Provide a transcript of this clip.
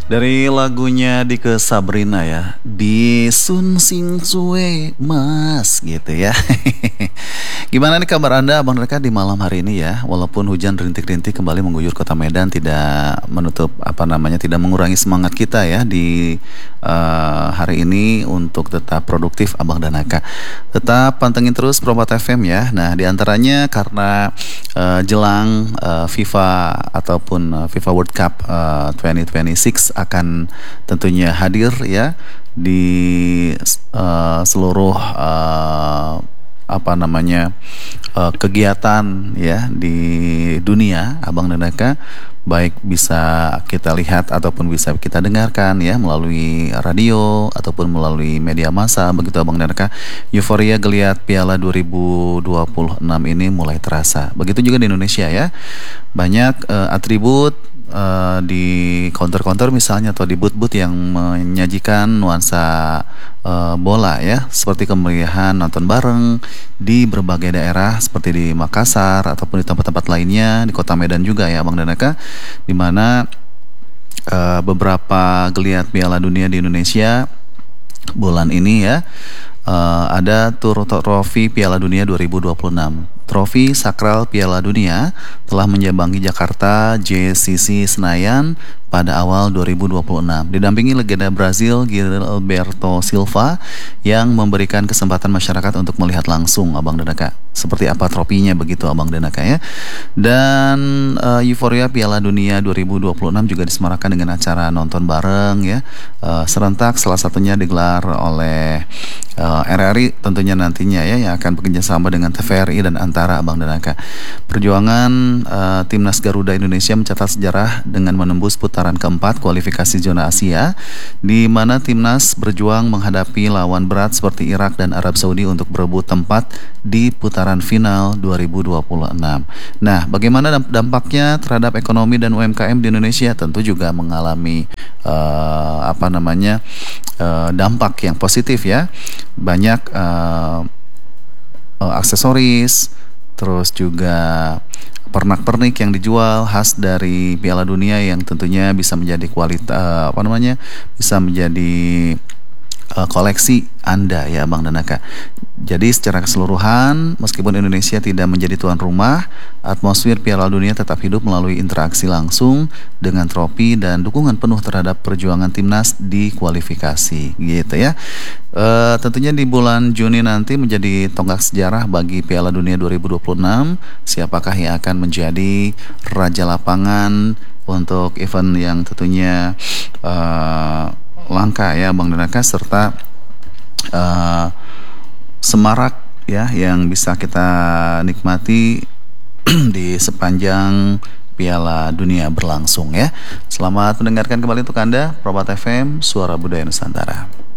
Dari lagunya Dike Sabrina ya, di Sun Sing Sue Mas gitu ya. Gimana nih kabar Anda Abang Reka di malam hari ini ya? Walaupun hujan rintik-rintik kembali mengguyur kota Medan, tidak menutup tidak mengurangi semangat kita ya di hari ini untuk tetap produktif Abang dan Aka. Tetap pantengin terus Probat FM ya. Nah, diantaranya karena jelang FIFA ataupun FIFA World Cup 2026 akan tentunya hadir ya di seluruh kegiatan ya di dunia Abang dan Eka, baik bisa kita lihat ataupun bisa kita dengarkan ya melalui radio ataupun melalui media massa begitu Abang dan Eka. Euforia geliat Piala 2026 ini mulai terasa. Begitu juga di Indonesia ya. Banyak atribut di counter-counter misalnya atau di booth-booth yang menyajikan nuansa bola ya, seperti kemeriahan nonton bareng di berbagai daerah seperti di Makassar ataupun di tempat-tempat lainnya di Kota Medan juga ya Bang Danaka, di mana beberapa geliat Piala Dunia di Indonesia bulan ini ya, ada trofi Piala Dunia 2026. Trofi sakral Piala Dunia telah menyambangi Jakarta JCC Senayan pada awal 2026. Didampingi legenda Brazil Gilberto Silva yang memberikan kesempatan masyarakat untuk melihat langsung Abang dan Aka seperti apa tropinya begitu Abang dan Aka ya. Dan euforia Piala Dunia 2026 juga disemarakan dengan acara nonton bareng ya, serentak, salah satunya digelar oleh RRI tentunya nantinya ya, yang akan bekerja sama dengan TVRI dan Antara Abang dan Aka. Perjuangan timnas Garuda Indonesia mencatat sejarah dengan menembus putaran keempat kualifikasi zona Asia, di mana timnas berjuang menghadapi lawan berat seperti Irak dan Arab Saudi untuk berebut tempat di putaran final 2026. Nah, bagaimana dampaknya terhadap ekonomi dan UMKM di Indonesia? Tentu juga mengalami dampak yang positif ya. Banyak aksesoris, terus juga pernak-pernik yang dijual khas dari Piala Dunia yang tentunya bisa menjadi bisa menjadi koleksi Anda ya Bang dan Aka. Jadi secara keseluruhan, meskipun Indonesia tidak menjadi tuan rumah, atmosfer Piala Dunia tetap hidup melalui interaksi langsung dengan trofi dan dukungan penuh terhadap perjuangan timnas di kualifikasi gitu ya. Tentunya di bulan Juni nanti menjadi tonggak sejarah bagi Piala Dunia 2026. Siapakah yang akan menjadi raja lapangan untuk event yang tentunya langka ya Bang Danaka, serta semarak ya yang bisa kita nikmati di sepanjang Piala Dunia berlangsung ya. Selamat mendengarkan kembali untuk Anda Probat FM, Suara Budaya Nusantara.